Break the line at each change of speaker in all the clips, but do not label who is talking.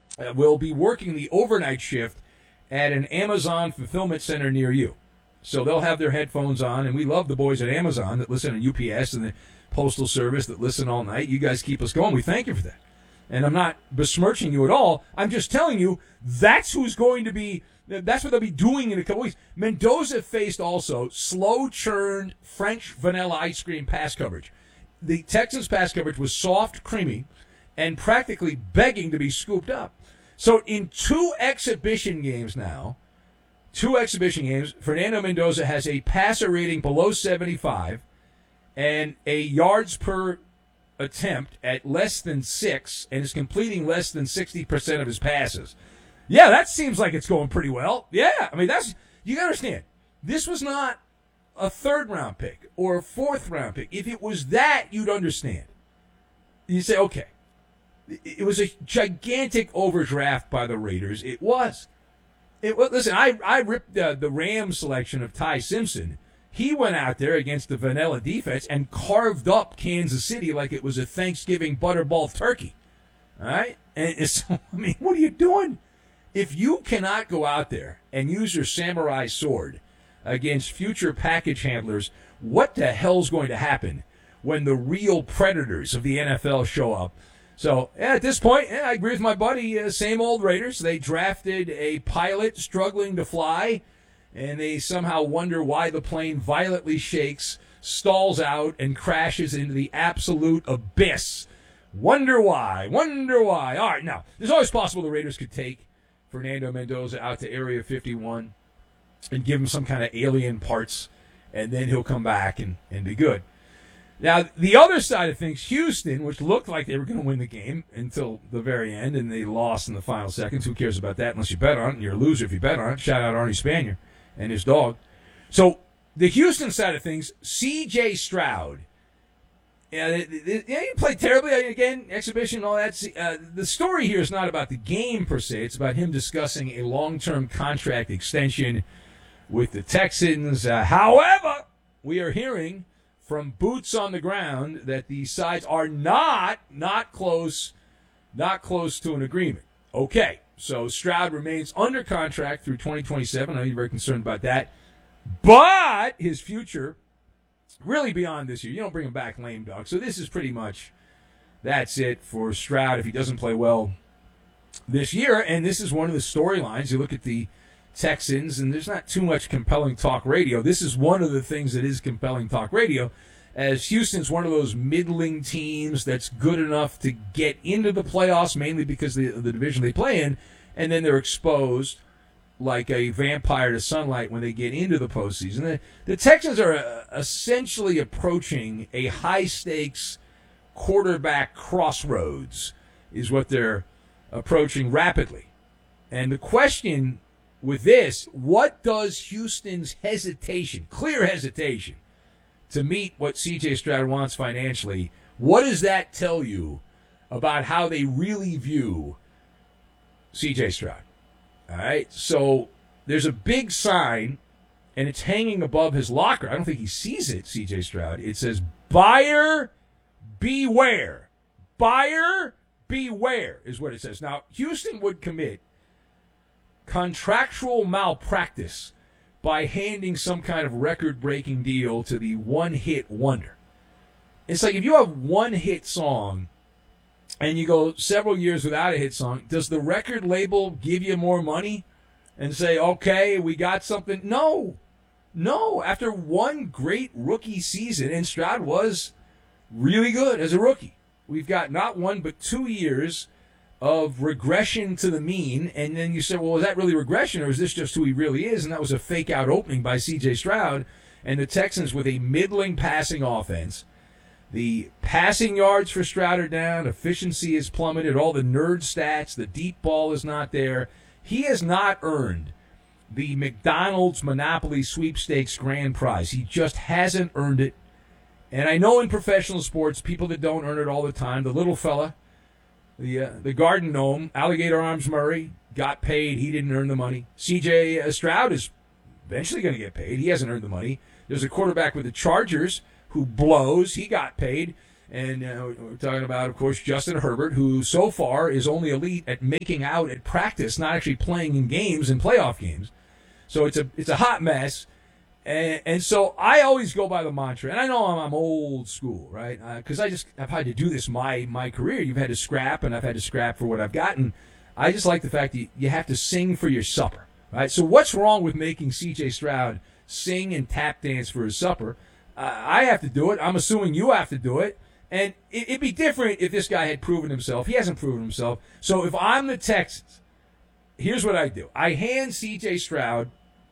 will be working the overnight shift at an Amazon fulfillment center near you. So they'll have their headphones on, and we love the boys at Amazon that listen to UPS and the Postal Service that listen all night. You guys keep us going. We thank you for that. And I'm not besmirching you at all. I'm just telling you that's who's going to be, that's what they'll be doing in a couple weeks. Mendoza faced also slow-churned French vanilla ice cream pass coverage. The Texans' pass coverage was soft, creamy, and practically begging to be scooped up. So in two exhibition games, Fernando Mendoza has a passer rating below 75 and a yards per attempt at less than 6 and is completing less than 60% of his passes. Yeah, that seems like it's going pretty well. Yeah, I mean, you got to understand, this was not a third-round pick or a fourth-round pick. If it was that, you'd understand. You say, okay, it was a gigantic overdraft by the Raiders. It was. Listen, I ripped the Rams selection of Ty Simpson. He went out there against the vanilla defense and carved up Kansas City like it was a Thanksgiving butterball turkey. All right? And so, I mean, what are you doing? If you cannot go out there and use your samurai sword against future package handlers, what the hell's going to happen when the real predators of the NFL show up? So, at this point, I agree with my buddy, same old Raiders. They drafted a pilot struggling to fly, and they somehow wonder why the plane violently shakes, stalls out, and crashes into the absolute abyss. Wonder why. All right, now, there's always possible the Raiders could take Fernando Mendoza out to Area 51 and give him some kind of alien parts, and then he'll come back and be good. Now, the other side of things, Houston, which looked like they were going to win the game until the very end, and they lost in the final seconds. Who cares about that unless you bet on it, and you're a loser if you bet on it. Shout out Arnie Spanier and his dog. So, the Houston side of things, C.J. Stroud. He played terribly, again, exhibition and all that. The story here is not about the game, per se. It's about him discussing a long-term contract extension with the Texans. However, we are hearing from boots on the ground that the sides are not close to an agreement. Okay, so Stroud remains under contract through 2027. I know you're very concerned about that. But his future, really beyond this year, you don't bring him back lame duck. So this is pretty much, that's it for Stroud if he doesn't play well this year. And this is one of the storylines. You look at the Texans, and there's not too much compelling talk radio. This is one of the things that is compelling talk radio, as Houston's one of those middling teams that's good enough to get into the playoffs, mainly because of the division they play in, and then they're exposed like a vampire to sunlight when they get into the postseason. The Texans are essentially approaching a high-stakes quarterback crossroads, is what they're approaching rapidly. And the question with this, what does Houston's clear hesitation, to meet what C.J. Stroud wants financially, what does that tell you about how they really view C.J. Stroud? All right, so there's a big sign, and it's hanging above his locker. I don't think he sees it, C.J. Stroud. It says, "Buyer beware." Buyer beware is what it says. Now, Houston would commit contractual malpractice by handing some kind of record-breaking deal to the one-hit wonder. It's like if you have one hit song and you go several years without a hit song, does the record label give you more money and say, okay, we got something? No. After one great rookie season, and Stroud was really good as a rookie, we've got not one but 2 years of regression to the mean, and then you say, well, is that really regression, or is this just who he really is? And that was a fake-out opening by C.J. Stroud, and the Texans with a middling passing offense. The passing yards for Stroud are down, efficiency is plummeted, all the nerd stats, the deep ball is not there. He has not earned the McDonald's Monopoly Sweepstakes grand prize. He just hasn't earned it. And I know in professional sports, people that don't earn it all the time, the little fella, the garden gnome, Alligator Arms Murray, got paid. He didn't earn the money. C.J. Stroud is eventually going to get paid. He hasn't earned the money. There's a quarterback with the Chargers who blows. He got paid. And we're talking about, of course, Justin Herbert, who so far is only elite at making out at practice, not actually playing in games and playoff games. So it's a hot mess. And so I always go by the mantra, and I know I'm old school, right? Because I've had to do this my career. You've had to scrap, and I've had to scrap for what I've gotten. I just like the fact that you have to sing for your supper, right? So what's wrong with making C.J. Stroud sing and tap dance for his supper? I have to do it. I'm assuming you have to do it. And it'd be different if this guy had proven himself. He hasn't proven himself. So if I'm the Texans, here's what I do. I hand C.J. Stroud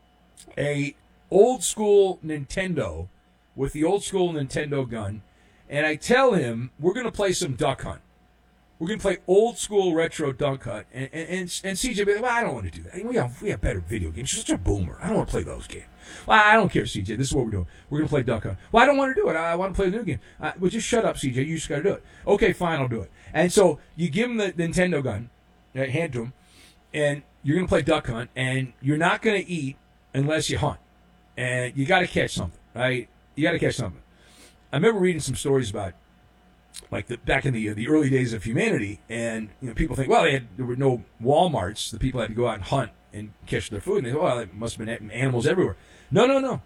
a old school Nintendo with the old school Nintendo gun, and I tell him we're going to play some Duck Hunt. We're going to play old school retro Duck Hunt. And CJ, well, I don't want to do that. We have better video games. You're such a boomer. I don't want to play those games. Well, I don't care, CJ. This is what we're doing. We're going to play Duck Hunt. Well, I don't want to do it. I want to play the new game. Well, just shut up, CJ. You just got to do it. Okay, fine, I'll do it. And so you give him the Nintendo gun, hand to him, and you're going to play Duck Hunt, and you're not going to eat unless you hunt. And you got to catch something, right? You got to catch something. I remember reading some stories about, like back in the early days of humanity, and people think, well, there were no Walmarts. The people had to go out and hunt and catch their food. And they thought, well, there must have been animals everywhere. No.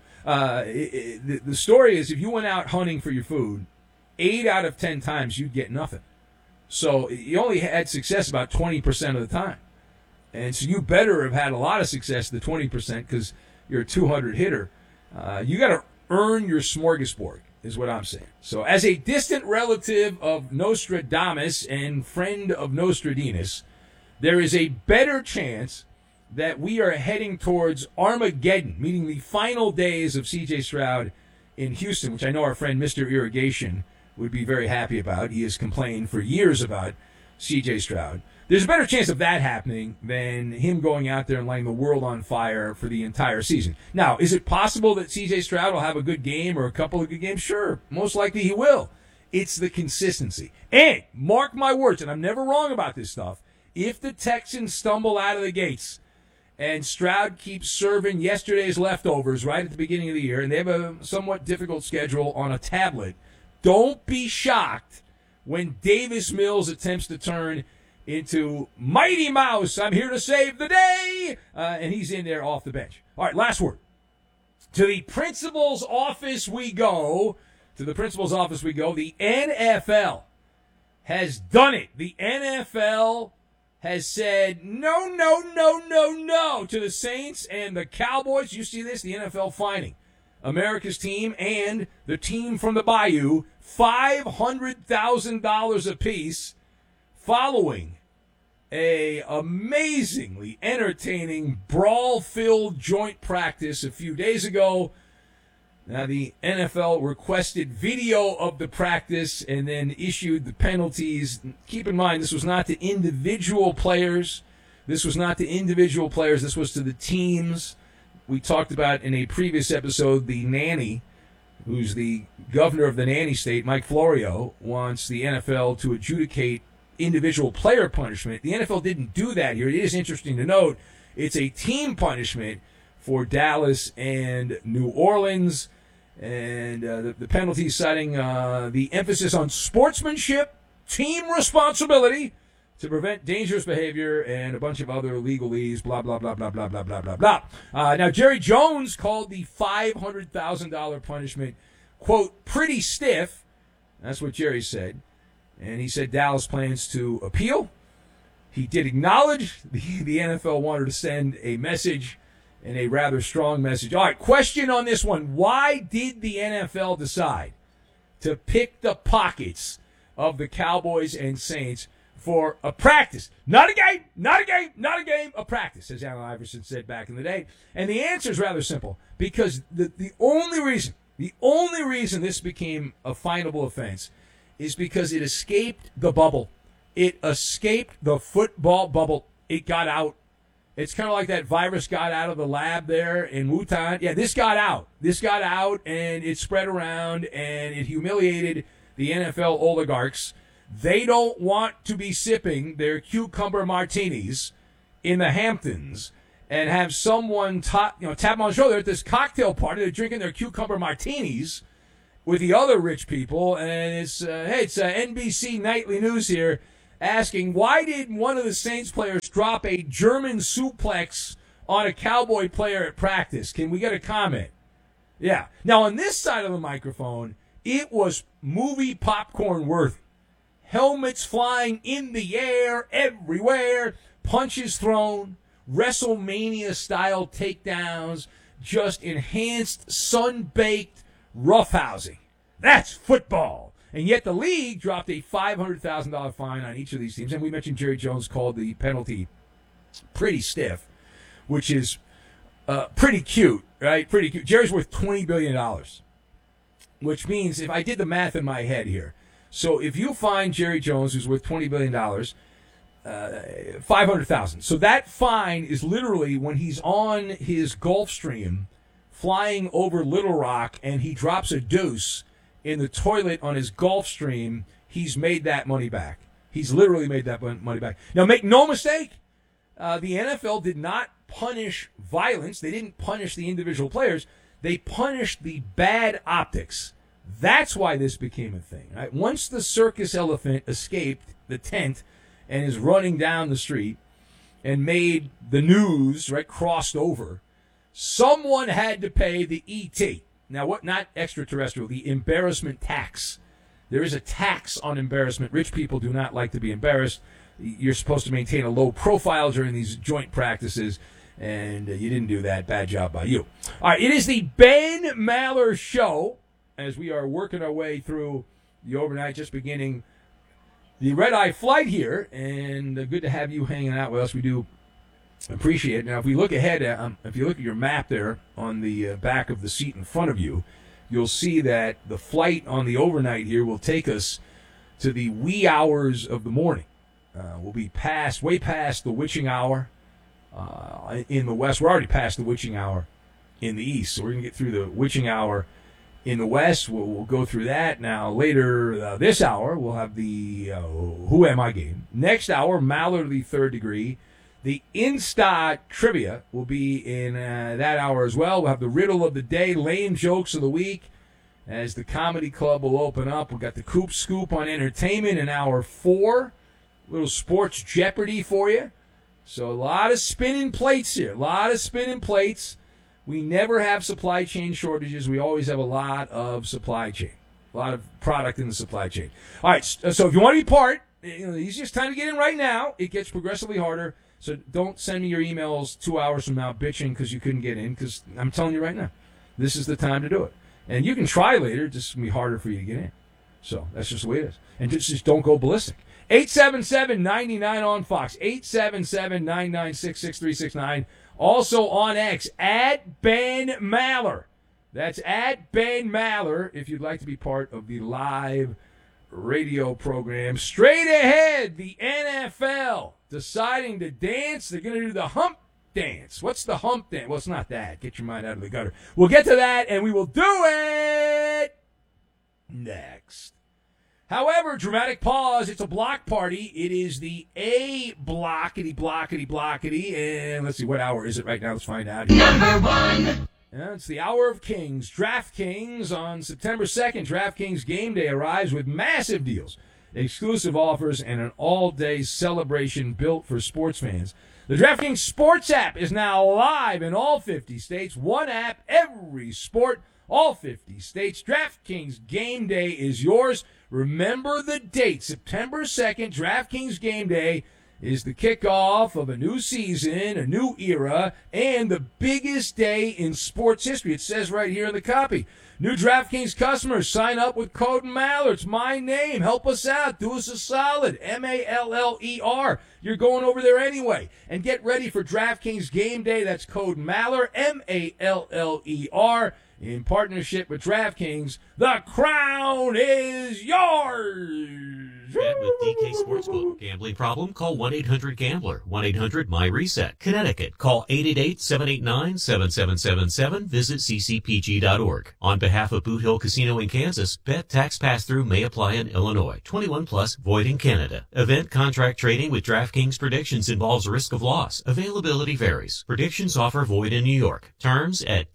The story is if you went out hunting for your food, 8 out of 10 times you'd get nothing. So you only had success about 20% of the time. And so you better have had a lot of success the 20% because you're a 200 hitter. You got to earn your smorgasbord, is what I'm saying. So as a distant relative of Nostradamus and friend of Nostradamus, there is a better chance that we are heading towards Armageddon, meaning the final days of C.J. Stroud in Houston, which I know our friend Mr. Irrigation would be very happy about. He has complained for years about C.J. Stroud. There's a better chance of that happening than him going out there and lighting the world on fire for the entire season. Now, is it possible that C.J. Stroud will have a good game or a couple of good games? Sure. Most likely he will. It's the consistency. And, mark my words, and I'm never wrong about this stuff, if the Texans stumble out of the gates and Stroud keeps serving yesterday's leftovers right at the beginning of the year, and they have a somewhat difficult schedule on a tablet, don't be shocked when Davis Mills attempts to turn into Mighty Mouse. I'm here to save the day. And he's in there off the bench. All right, last word. To the principal's office we go. To the principal's office we go. The NFL has done it. The NFL has said no to the Saints and the Cowboys. You see this? The NFL fining America's team and the team from the Bayou $500,000 apiece following a amazingly entertaining brawl-filled joint practice a few days ago. Now, the NFL requested video of the practice and then issued the penalties. Keep in mind, this was not to individual players. This was to the teams. We talked about in a previous episode the nanny, who's the governor of the nanny state, Mike Florio, wants the NFL to adjudicate individual player punishment. The NFL didn't do that here. It is interesting to note it's a team punishment for Dallas and New Orleans, and the penalty citing the emphasis on sportsmanship, team responsibility to prevent dangerous behavior, and a bunch of other legalese, blah, blah, blah, blah, blah, blah, blah, blah, blah. Now, Jerry Jones called the $500,000 punishment, quote, pretty stiff. That's what Jerry said. And he said Dallas plans to appeal. He did acknowledge the NFL wanted to send a message, and a rather strong message. All right, question on this one. Why did the NFL decide to pick the pockets of the Cowboys and Saints for a practice? Not a game, a practice, as Allen Iverson said back in the day. And the answer is rather simple, because the only reason this became a finable offense is because it escaped the bubble. It escaped the football bubble. It got out. It's kind of like that virus got out of the lab there in Wuhan. Yeah, this got out. And it spread around, and it humiliated the NFL oligarchs. They don't want to be sipping their cucumber martinis in the Hamptons and have someone tap them on the shoulder at this cocktail party. They're drinking their cucumber martinis, with the other rich people, and it's NBC Nightly News here asking, why did one of the Saints players drop a German suplex on a Cowboy player at practice? Can we get a comment? Yeah. Now, on this side of the microphone, it was movie popcorn worthy. Helmets flying in the air everywhere, punches thrown, WrestleMania-style takedowns, just enhanced, sun-baked roughhousing. That's football. And yet the league dropped a $500,000 fine on each of these teams. And we mentioned Jerry Jones called the penalty pretty stiff, which is pretty cute, right? Pretty cute. Jerry's worth $20 billion, which means, if I did the math in my head here, so if you find Jerry Jones, who's worth $20 billion, $500,000. So that fine is literally when he's on his Gulfstream flying over Little Rock and he drops a deuce in the toilet on his Gulfstream, he's made that money back. He's literally made that money back. Now, make no mistake, the NFL did not punish violence. They didn't punish the individual players. They punished the bad optics. That's why this became a thing. Right? Once the circus elephant escaped the tent and is running down the street and made the news, right, crossed over, someone had to pay the ET. Now, what? Not extraterrestrial, the embarrassment tax. There is a tax on embarrassment. Rich people do not like to be embarrassed. You're supposed to maintain a low profile during these joint practices, and you didn't do that. Bad job by you. All right, it is the Ben Maller Show, as we are working our way through the overnight, just beginning the red-eye flight here, and good to have you hanging out with us. We do appreciate it. Now, if we look ahead, if you look at your map there on the back of the seat in front of you, you'll see that the flight on the overnight here will take us to the wee hours of the morning. We'll be way past the witching hour in the west. We're already past the witching hour in the east, so we're going to get through the witching hour in the west. We'll go through that. Now, later this hour, we'll have the Who Am I game. Next hour, Maller the Third Degree. The Insta Trivia will be in that hour as well. We'll have the Riddle of the Day, Lame Jokes of the Week, as the Comedy Club will open up. We've got the Coop Scoop on entertainment in hour 4. A little Sports Jeopardy for you. So a lot of spinning plates here. A lot of spinning plates. We never have supply chain shortages. We always have a lot of supply chain. A lot of product in the supply chain. All right, so if you want to be part, the easiest time to get in right now. It gets progressively harder. So don't send me your emails 2 hours from now bitching because you couldn't get in, because I'm telling you right now, this is the time to do it. And you can try later, just going to be harder for you to get in. So that's just the way it is. And just don't go ballistic. 877-99 on Fox, 877-996-6369. Also on X, at Ben Maller. That's at Ben Maller if you'd like to be part of the live radio program. Straight ahead, the NFL deciding to dance. They're going to do the hump dance. What's the hump dance? Well, it's not that. Get your mind out of the gutter. We'll get to that, and we will do it next. However, dramatic pause. It's a block party. It is the A blockety. And let's see, what hour is it right now? Let's find out.
Number 1.
Yeah, it's the Hour of Kings. DraftKings on September 2nd. DraftKings Game Day arrives with massive deals, exclusive offers, and an all-day celebration built for sports fans. The DraftKings Sports app is now live in all 50 states. One app, every sport, all 50 states. DraftKings Game Day is yours. Remember the date, September 2nd. DraftKings Game Day is the kickoff of a new season, a new era, and the biggest day in sports history. It says right here in the copy. New DraftKings customers, sign up with code Maller. It's my name. Help us out. Do us a solid. M-A-L-L-E-R. You're going over there anyway. And get ready for DraftKings Game Day. That's code Maller, M-A-L-L-E-R. In partnership with DraftKings, the crown is yours.
Bet with DK Sportsbook. Gambling problem? Call 1-800-GAMBLER. 1-800-MY-RESET. Connecticut. Call 888-789-7777. Visit ccpg.org. On behalf of Boot Hill Casino in Kansas, bet tax pass-through may apply in Illinois. 21 plus, void in Canada. Event contract trading with DraftKings DraftKings Predictions involves risk of loss. Availability varies. Predictions offer void in New York. Terms at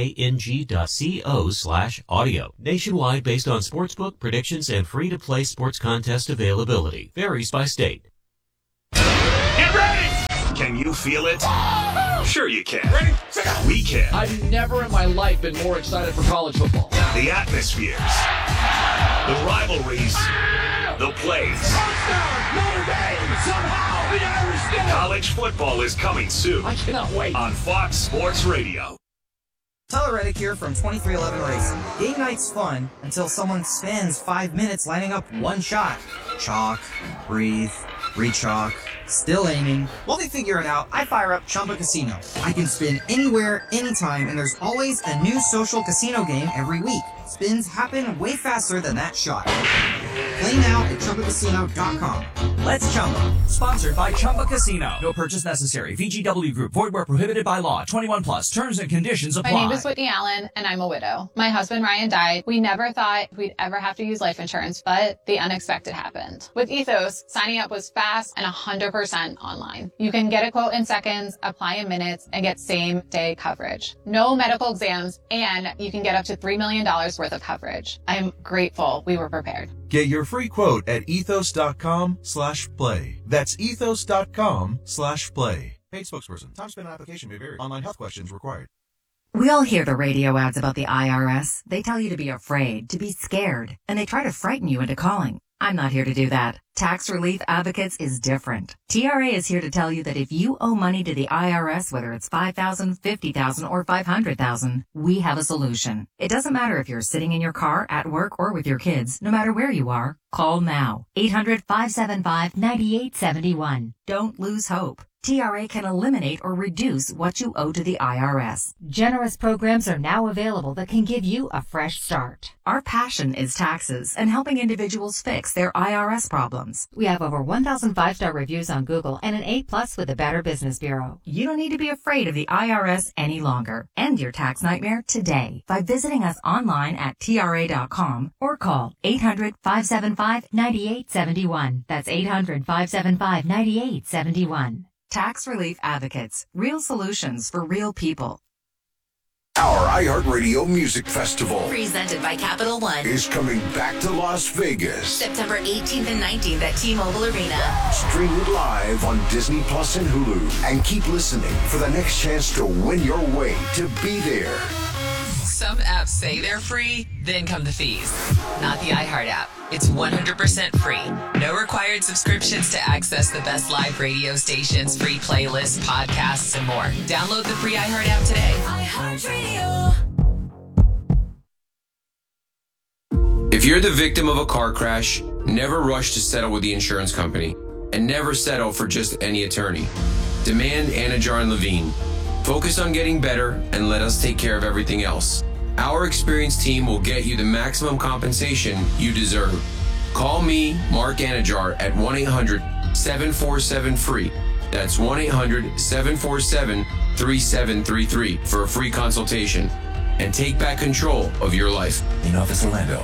dkng.co/audio. Nationwide based on sportsbook predictions and free-to-play sports contest availability. Varies by state.
Get ready! Can you feel it? Sure you can. Ready? We can.
I've never in my life been more excited for college football.
The atmospheres, the rivalries, the plays.
Notre Dame, somehow the Irish did it.
College football is coming soon.
I cannot wait.
On Fox Sports Radio.
Tyler Reddick here from 2311 Racing. Game night's fun until someone spends 5 minutes lining up one shot. Chalk, breathe, re-chalk, still aiming. While they figure it out, I fire up Chumba Casino. I can spin anywhere, anytime, and there's always a new social casino game every week. Spins happen way faster than that shot. Play now at ChumbaCasino.com. Let's Chumba.
Sponsored by Chumba Casino. No purchase necessary. VGW Group. Void where prohibited by law. 21 plus. Terms and conditions apply.
My name is Whitney Allen, and I'm a widow. My husband, Ryan, died. We never thought we'd ever have to use life insurance, but the unexpected happened. With Ethos, signing up was fast and 100% online. You can get a quote in seconds, apply in minutes, and get same-day coverage. No medical exams, and you can get up to $3 million worth of coverage. I am grateful we were prepared.
Get your free quote at ethos.com/play. That's ethos.com/play. Paid spokesperson. Time spent on application may vary. Online health questions required.
We all hear the radio ads about the IRS. They tell you to be afraid, to be scared, and they try to frighten you into calling. I'm not here to do that. Tax Relief Advocates is different. TRA is here to tell you that if you owe money to the IRS, whether it's $5,000, $50,000, or $500,000, we have a solution. It doesn't matter if you're sitting in your car, at work, or with your kids. No matter where you are, call now. 800-575-9871. Don't lose hope. TRA can eliminate or reduce what you owe to the IRS. Generous programs are now available that can give you a fresh start. Our passion is taxes and helping individuals fix their IRS problems. We have over 1,000 5-star reviews on Google and an A+ with the Better Business Bureau. You don't need to be afraid of the IRS any longer. End your tax nightmare today by visiting us online at TRA.com or call 800-575-9871. That's 800-575-9871. Tax Relief Advocates. Real solutions for real people.
Our iHeartRadio Music Festival,
presented by Capital One,
is coming back to Las Vegas.
September 18th and 19th at T-Mobile Arena.
Stream it live on Disney Plus and Hulu. And keep listening for the next chance to win your way to be there.
Some apps say they're free, then come the fees. Not the iHeart app. It's 100% free. No required subscriptions to access the best live radio stations, free playlists, podcasts, and more. Download the free iHeart app today.
iHeartRadio.
If you're the victim of a car crash, never rush to settle with the insurance company. And never settle for just any attorney. Demand Anajar and Levine. Focus on getting better and let us take care of everything else. Our experienced team will get you the maximum compensation you deserve. Call me, Mark Anajar, at 1-800-747-FREE. That's 1-800-747-3733 for a free consultation. And take back control of your life.
In Office Orlando.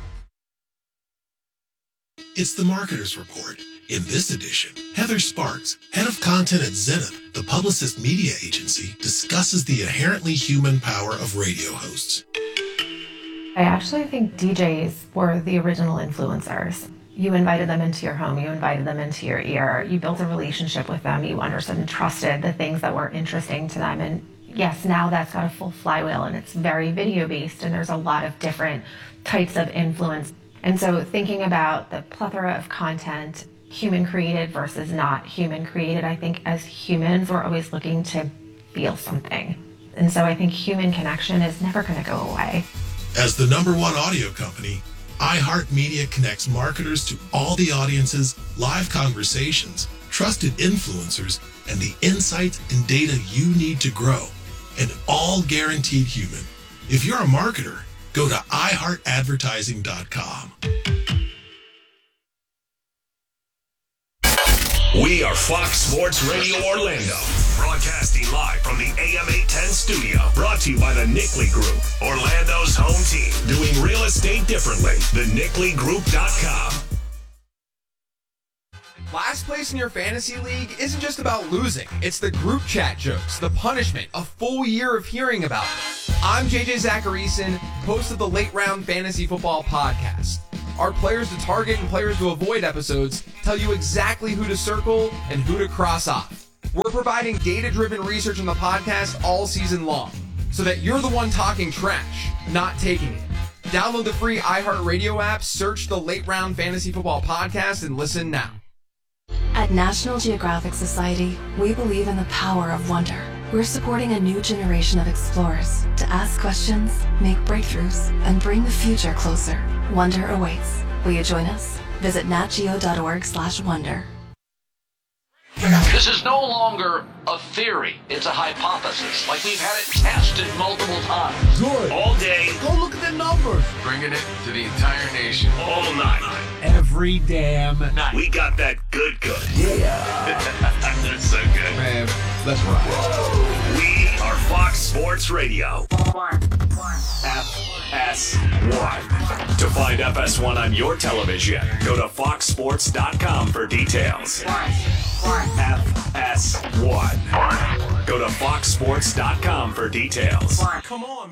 It's the Marketer's Report. In this edition, Heather Sparks, head of content at Zenith, the Publicist media agency, discusses the inherently human power of radio hosts.
I actually think DJs were the original influencers. You invited them into your home, you invited them into your ear, you built a relationship with them, you understood and trusted the things that were interesting to them. And yes, now that's got a full flywheel and it's very video based and there's a lot of different types of influence. And so thinking about the plethora of content, human created versus not human created, I think as humans, we're always looking to feel something. And so I think human connection is never going to go away.
As the #1 audio company, iHeartMedia connects marketers to all the audiences, live conversations, trusted influencers, and the insights and data you need to grow. And all guaranteed human. If you're a marketer, go to iHeartAdvertising.com.
We are Fox Sports Radio Orlando, broadcasting live from the AM 810 studio, brought to you by the Nickley Group, Orlando's home team, doing real estate differently. TheNickleyGroup.com.
Last place in your fantasy league isn't just about losing. It's the group chat jokes, the punishment, a full year of hearing about it. I'm JJ Zacharyson, host of the Late Round Fantasy Football Podcast. Our Players to Target and Players to Avoid episodes tell you exactly who to circle and who to cross off. We're providing data-driven research on the podcast all season long, so that you're the one talking trash, not taking it. Download the free iHeartRadio app, search the Late Round Fantasy Football Podcast, and listen now.
At National Geographic Society, we believe in the power of wonder. We're supporting a new generation of explorers to ask questions, make breakthroughs, and bring the future closer. Wonder awaits. Will you join us? Visit natgeo.org/wonder.
This is no longer a theory. It's a hypothesis. Like we've had it tested multiple times.
Good. All day.
Go look at the numbers.
Bringing it to the entire nation. All night.
Every damn night.
We got that good. Yeah. That's so good.
Man, let's rock.
We are Fox Sports Radio. FS1. To find FS1 on your television, go to foxsports.com for details. FS1. Go to foxsports.com for details.
Come on,